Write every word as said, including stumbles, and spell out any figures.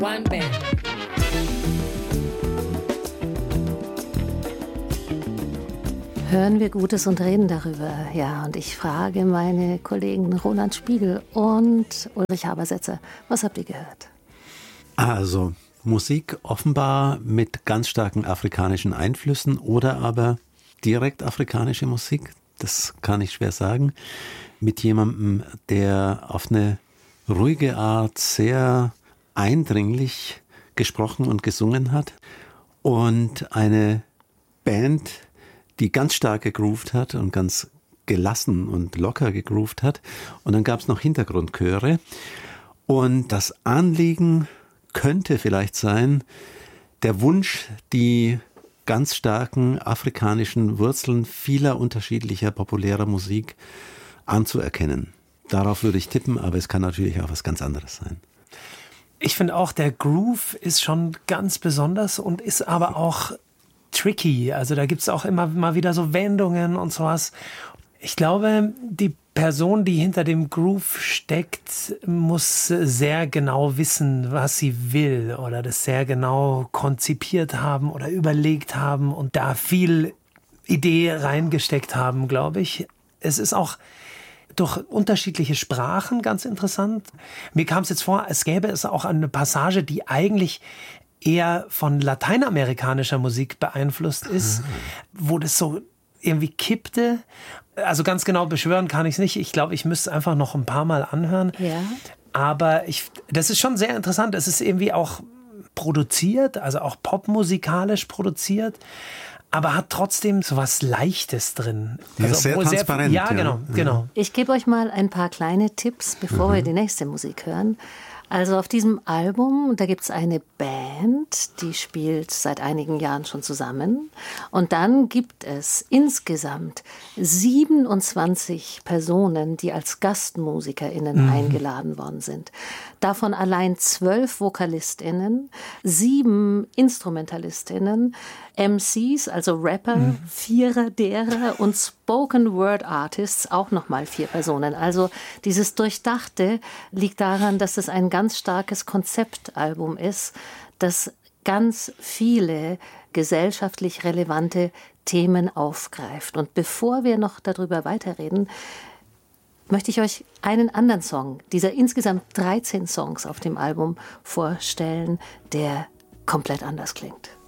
One band. Hören wir Gutes und reden darüber. Ja, und ich frage meine Kollegen Roland Spiegel und Ulrich Habersetzer, was habt ihr gehört? Also Musik offenbar mit ganz starken afrikanischen Einflüssen oder aber direkt afrikanische Musik, das kann ich schwer sagen, mit jemandem, der auf eine ruhige Art sehr eindringlich gesprochen und gesungen hat, und eine Band, die ganz stark gegroovt hat und ganz gelassen und locker gegroovt hat. Und dann gab es noch Hintergrundchöre. Und das Anliegen könnte vielleicht sein, der Wunsch, die ganz starken afrikanischen Wurzeln vieler unterschiedlicher populärer Musik anzuerkennen. Darauf würde ich tippen, aber es kann natürlich auch was ganz anderes sein. Ich finde auch, der Groove ist schon ganz besonders und ist aber auch tricky. Also da gibt es auch immer mal wieder so Wendungen und sowas. Ich glaube, die Person, die hinter dem Groove steckt, muss sehr genau wissen, was sie will oder das sehr genau konzipiert haben oder überlegt haben und da viel Idee reingesteckt haben, glaube ich. Es ist auch durch unterschiedliche Sprachen ganz interessant. Mir kam es jetzt vor, es gäbe es auch eine Passage, die eigentlich eher von lateinamerikanischer Musik beeinflusst ist, wo das so irgendwie kippte. Also ganz genau beschwören kann ich es nicht. Ich glaube, ich müsste es einfach noch ein paar Mal anhören. Ja. Aber ich, das ist schon sehr interessant. Es ist irgendwie auch produziert, also auch popmusikalisch produziert, aber hat trotzdem so was Leichtes drin. Ja, also, sehr obwohl transparent. Sehr, ja, genau, ja. genau. Ich gebe euch mal ein paar kleine Tipps, bevor mhm. wir die nächste Musik hören. Also auf diesem Album, da gibt es eine Band, die spielt seit einigen Jahren schon zusammen. Und dann gibt es insgesamt siebenundzwanzig Personen, die als GastmusikerInnen mhm. eingeladen worden sind. Davon allein zwölf VokalistInnen, sieben InstrumentalistInnen, M Cs, also Rapper, mhm. vierer derer und Spoken Word Artists, auch nochmal vier Personen. Also dieses Durchdachte liegt daran, dass es ein ganz starkes Konzeptalbum ist, das ganz viele gesellschaftlich relevante Themen aufgreift. Und bevor wir noch darüber weiterreden, möchte ich euch einen anderen Song dieser insgesamt dreizehn Songs auf dem Album vorstellen, der komplett anders klingt.